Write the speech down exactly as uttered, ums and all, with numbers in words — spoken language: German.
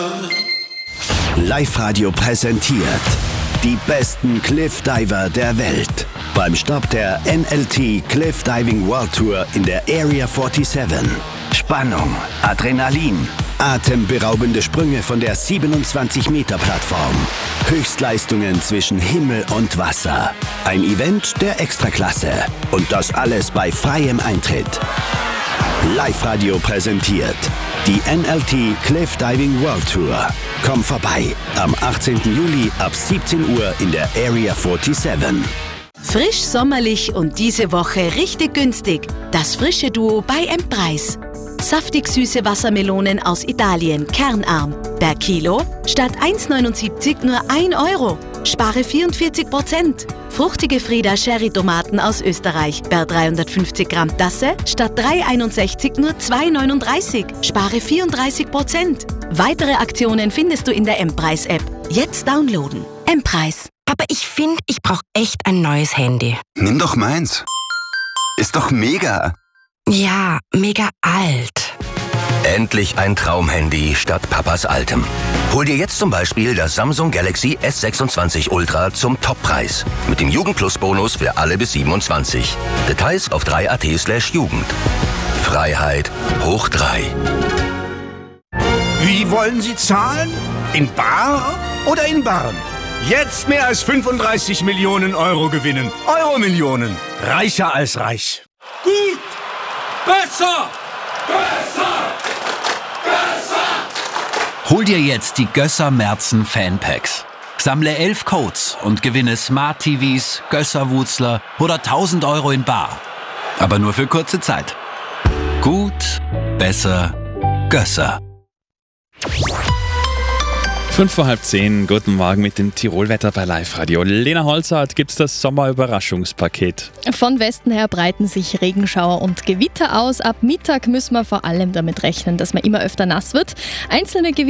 Live-Radio präsentiert die besten Cliffdiver der Welt. Beim Start der N L T Cliff Diving World Tour in der Area siebenundvierzig. Spannung, Adrenalin, atemberaubende Sprünge von der siebenundzwanzig Meter Plattform. Höchstleistungen zwischen Himmel und Wasser. Ein Event der Extraklasse. Und das alles bei freiem Eintritt. Live-Radio präsentiert die N L T Cliff Diving World Tour. Komm vorbei am achtzehnten Juli ab siebzehn Uhr in der Area siebenundvierzig. Frisch, sommerlich und diese Woche richtig günstig. Das frische Duo bei M-Preis. Saftig süße Wassermelonen aus Italien, kernarm. Per Kilo statt eins neunundsiebzig nur ein Euro. Spare vierundvierzig Prozent. Fruchtige Frieda Sherry-Tomaten aus Österreich. Per dreihundertfünfzig Gramm Tasse statt drei einundsechzig nur zwei neununddreißig. Spare vierunddreißig Prozent. Weitere Aktionen findest du in der M-Preis-App. Jetzt downloaden. M-Preis. Aber ich finde, ich brauche echt ein neues Handy. Nimm doch meins. Ist doch mega. Ja, mega alt. Endlich ein Traumhandy statt Papas altem. Hol dir jetzt zum Beispiel das Samsung Galaxy S sechsundzwanzig Ultra zum Toppreis. Mit dem Jugendplus-Bonus für alle bis siebenundzwanzig. Details auf drei punkt at slash Jugend. Freiheit hoch drei. Wie wollen Sie zahlen? In bar oder in Barren? Jetzt mehr als fünfunddreißig Millionen Euro gewinnen. Euro-Millionen. Reicher als reich. Gut! Besser! Besser! Besser! Hol dir jetzt die Gösser Merzen Fanpacks. Sammle elf Codes und gewinne Smart-T Vs, Gösser-Wutzler oder tausend Euro in bar. Aber nur für kurze Zeit. Gut, besser, Gösser. Fünf vor halb zehn, guten Morgen mit dem Tirolwetter bei Live-Radio. Lena Holzart, gibt's das Sommerüberraschungspaket? Von Westen her breiten sich Regenschauer und Gewitter aus. Ab Mittag müssen wir vor allem damit rechnen, dass man immer öfter nass wird. Einzelne Gewitter